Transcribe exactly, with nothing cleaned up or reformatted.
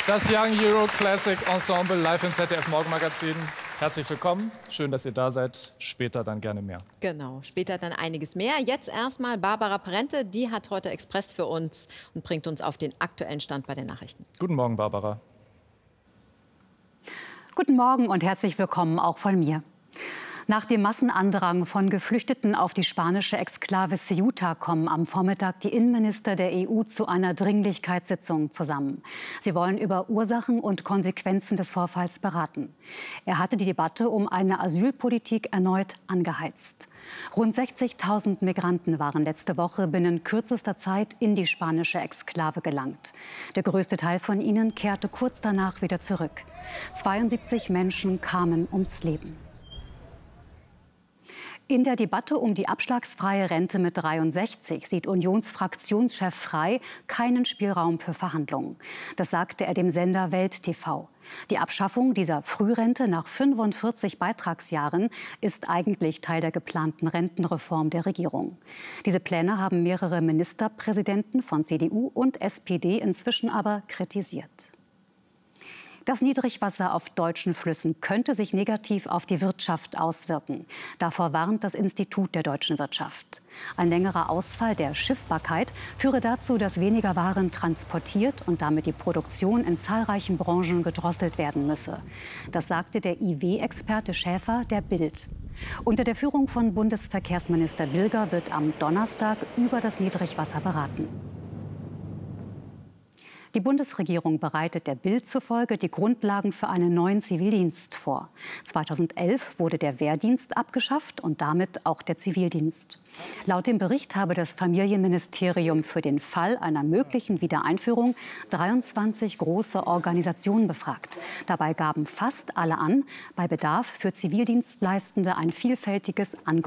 Das Young Euro Classic Ensemble live im Z D F Morgenmagazin. Herzlich willkommen. Schön, dass ihr da seid. Später dann gerne mehr. Genau, später dann einiges mehr. Jetzt erstmal Barbara Parente. Die hat heute Express für uns und bringt uns auf den aktuellen Stand bei den Nachrichten. Guten Morgen, Barbara. Guten Morgen und herzlich willkommen auch von mir. Nach dem Massenandrang von Geflüchteten auf die spanische Exklave Ceuta kommen am Vormittag die Innenminister der E U zu einer Dringlichkeitssitzung zusammen. Sie wollen über Ursachen und Konsequenzen des Vorfalls beraten. Er hatte die Debatte um eine Asylpolitik erneut angeheizt. Rund sechzigtausend Migranten waren letzte Woche binnen kürzester Zeit in die spanische Exklave gelangt. Der größte Teil von ihnen kehrte kurz danach wieder zurück. zweiundsiebzig Menschen kamen ums Leben. In der Debatte um die abschlagsfreie Rente mit dreiundsechzig sieht Unionsfraktionschef Frey keinen Spielraum für Verhandlungen. Das sagte er dem Sender Welt T V. Die Abschaffung dieser Frührente nach fünfundvierzig Beitragsjahren ist eigentlich Teil der geplanten Rentenreform der Regierung. Diese Pläne haben mehrere Ministerpräsidenten von C D U und S P D inzwischen aber kritisiert. Das Niedrigwasser auf deutschen Flüssen könnte sich negativ auf die Wirtschaft auswirken. Davor warnt das Institut der deutschen Wirtschaft. Ein längerer Ausfall der Schiffbarkeit führe dazu, dass weniger Waren transportiert und damit die Produktion in zahlreichen Branchen gedrosselt werden müsse. Das sagte der I W-Experte Schäfer der Bild. Unter der Führung von Bundesverkehrsminister Bilger wird am Donnerstag über das Niedrigwasser beraten. Die Bundesregierung bereitet der Bild zufolge die Grundlagen für einen neuen Zivildienst vor. zweitausendelf wurde der Wehrdienst abgeschafft und damit auch der Zivildienst. Laut dem Bericht habe das Familienministerium für den Fall einer möglichen Wiedereinführung dreiundzwanzig große Organisationen befragt. Dabei gaben fast alle an, bei Bedarf für Zivildienstleistende ein vielfältiges Angebot